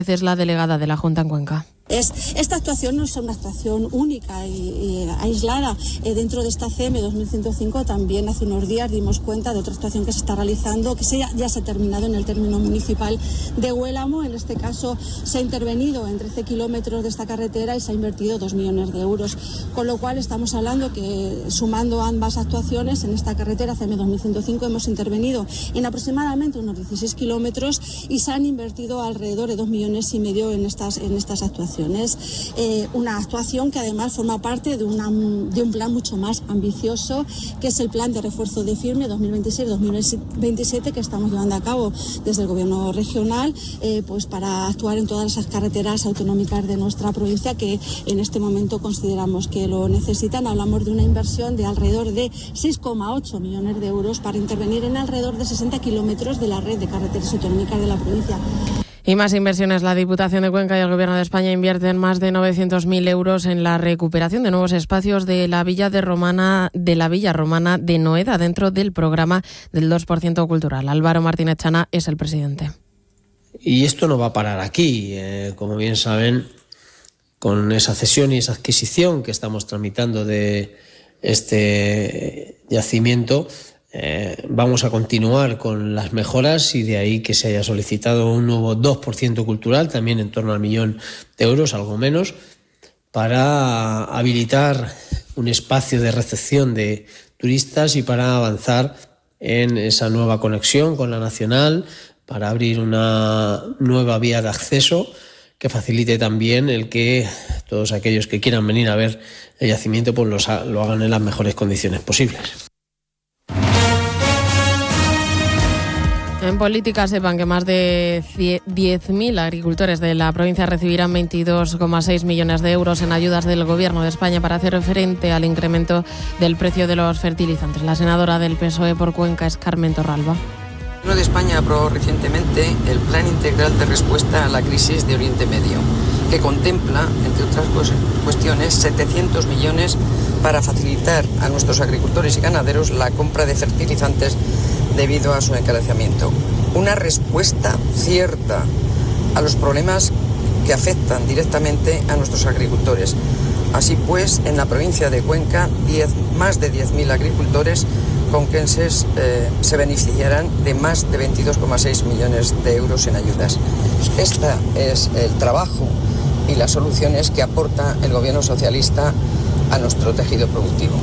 Es la delegada de la Junta en Cuenca. Esta actuación no es una actuación única y aislada. Dentro de esta CM 2105 también hace unos días dimos cuenta de otra actuación que se está realizando, que ya se ha terminado en el término municipal de Huélamo. En este caso se ha intervenido en 13 kilómetros de esta carretera y se ha invertido 2 millones de euros. Con lo cual estamos hablando que sumando ambas actuaciones en esta carretera CM 2105 hemos intervenido en aproximadamente unos 16 kilómetros y se han invertido alrededor de 2,5 millones en estas actuaciones. Una actuación que además forma parte de un plan mucho más ambicioso, que es el plan de refuerzo de firme 2026-2027 que estamos llevando a cabo desde el Gobierno regional, pues para actuar en todas esas carreteras autonómicas de nuestra provincia que en este momento consideramos que lo necesitan. Hablamos de una inversión de alrededor de 6,8 millones de euros para intervenir en alrededor de 60 kilómetros de la red de carreteras autonómicas de la provincia. Y más inversiones. La Diputación de Cuenca y el Gobierno de España invierten más de 900.000 euros en la recuperación de nuevos espacios de la Villa Romana de Noeda dentro del programa del 2% cultural. Álvaro Martínez Chana es el presidente. Y esto no va a parar aquí. Como bien saben, con esa cesión y esa adquisición que estamos tramitando de este yacimiento, vamos a continuar con las mejoras y de ahí que se haya solicitado un nuevo 2% cultural, también en torno al 1 millón de euros, algo menos, para habilitar un espacio de recepción de turistas y para avanzar en esa nueva conexión con la nacional, para abrir una nueva vía de acceso que facilite también el que todos aquellos que quieran venir a ver el yacimiento pues lo hagan en las mejores condiciones posibles. En política sepan que más de 10.000 agricultores de la provincia recibirán 22,6 millones de euros en ayudas del Gobierno de España para hacer frente al incremento del precio de los fertilizantes. La senadora del PSOE por Cuenca es Carmen Torralba. El Gobierno de España aprobó recientemente el Plan Integral de Respuesta a la Crisis de Oriente Medio, que contempla, entre otras cuestiones, 700 millones para facilitar a nuestros agricultores y ganaderos la compra de fertilizantes debido a su encarecimiento. Una respuesta cierta a los problemas que afectan directamente a nuestros agricultores. Así pues, en la provincia de Cuenca, más de 10.000 agricultores conquenses se beneficiarán de más de 22,6 millones de euros en ayudas. Este es el trabajo y las soluciones que aporta el Gobierno socialista a nuestro tejido productivo.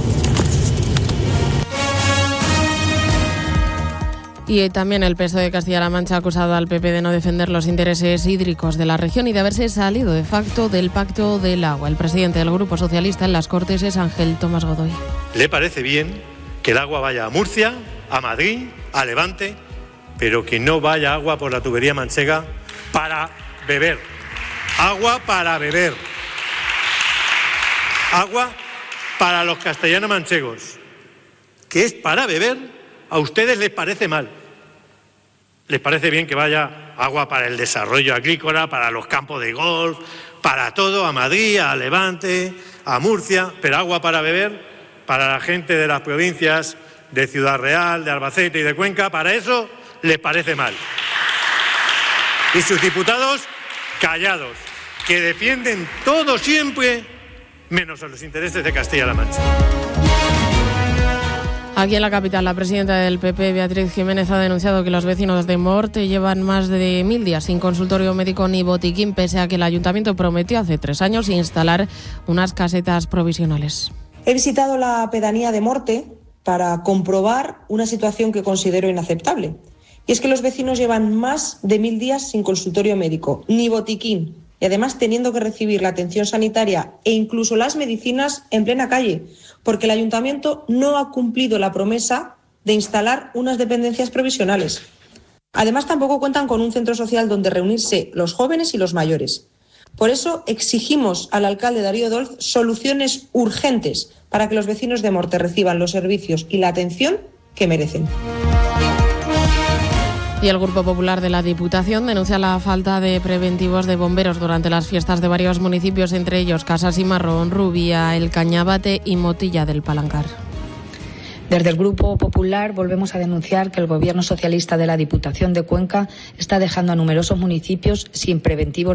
Y también el PSOE de Castilla-La Mancha ha acusado al PP de no defender los intereses hídricos de la región y de haberse salido de facto del Pacto del Agua. El presidente del Grupo Socialista en las Cortes es Ángel Tomás Godoy. ¿Le parece bien que el agua vaya a Murcia, a Madrid, a Levante, pero que no vaya agua por la tubería manchega para beber? Agua para beber. Agua para los castellanos manchegos. ¿Que es para beber? ¿A ustedes les parece mal? ¿Les parece bien que vaya agua para el desarrollo agrícola, para los campos de golf, para todo, a Madrid, a Levante, a Murcia, pero agua para beber, para la gente de las provincias de Ciudad Real, de Albacete y de Cuenca? Para eso les parece mal. Y sus diputados callados, que defienden todo siempre, menos a los intereses de Castilla-La Mancha. Aquí en la capital, la presidenta del PP, Beatriz Jiménez, ha denunciado que los vecinos de Morte llevan más de 1.000 días sin consultorio médico ni botiquín, pese a que el ayuntamiento prometió hace 3 años instalar unas casetas provisionales. He visitado la pedanía de Morte para comprobar una situación que considero inaceptable. Y es que los vecinos llevan más de 1.000 días sin consultorio médico, ni botiquín, y además teniendo que recibir la atención sanitaria e incluso las medicinas en plena calle, porque el ayuntamiento no ha cumplido la promesa de instalar unas dependencias provisionales. Además, tampoco cuentan con un centro social donde reunirse los jóvenes y los mayores. Por eso exigimos al alcalde Darío Dolz soluciones urgentes para que los vecinos de Morte reciban los servicios y la atención que merecen. Y el Grupo Popular de la Diputación denuncia la falta de preventivos de bomberos durante las fiestas de varios municipios, entre ellos Casas y Marrón, Rubia, El Cañabate y Motilla del Palancar. Desde el Grupo Popular volvemos a denunciar que el Gobierno socialista de la Diputación de Cuenca está dejando a numerosos municipios sin preventivos